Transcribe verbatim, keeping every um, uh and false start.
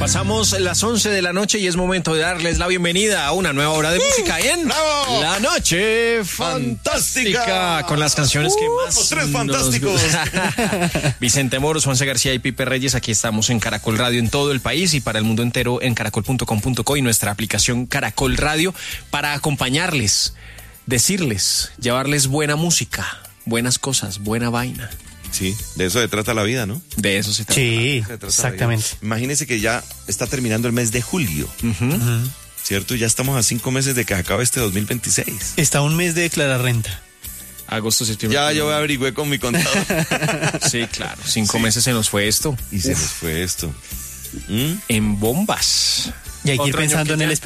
Pasamos las once de la noche y es momento de darles la bienvenida a una nueva hora de música en ¡Bravo! La Noche Fantástica, Fantástica. con las canciones que Uh, más los tres nos fantásticos. gustan. Vicente Moros, Juanse García y Pipe Reyes, aquí estamos en Caracol Radio en todo el país y para el mundo entero en caracol punto com punto co y nuestra aplicación Caracol Radio para acompañarles, decirles, llevarles buena música, buenas cosas, buena vaina. Sí, de eso se trata la vida, ¿no? De eso se trata. Sí, Se trata exactamente. la vida. Imagínense que ya está terminando el mes de julio, Uh-huh. ¿cierto? Ya estamos a cinco meses de que acabe este dos mil veintiséis. Está un mes de declarar renta. Agosto, septiembre. Ya yo averigüé con mi contador. Sí, claro. Cinco Sí. meses se nos fue esto. Y se nos fue esto. ¿Mm? En bombas. Y hay que ir Otro año pensando que en el ya-